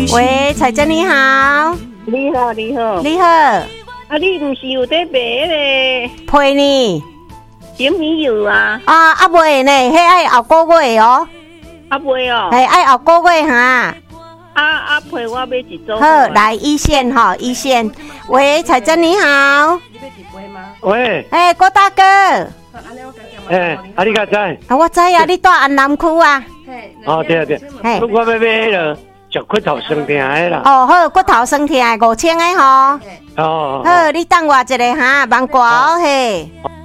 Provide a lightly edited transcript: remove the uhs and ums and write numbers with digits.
喂，彩珍你好。 你好，你好， 你好。 啊，你不是有在卖咧陪你？ 甜米油啊？ 啊，袂呢，迄爱后个月哦。 袂哦。 嘿，爱后个月哈。 陪我买一组。 好，来一线哈，一线。喂，彩珍你好。 你要一杯吗？ 喂。 郭大哥。 你敢知？ 我知啊，你住安南区啊？ 对。我要买迄个食骨头酸甜的啦。 好，骨头酸甜的5000的吼。好，你等我一下哈，慢挂嘿。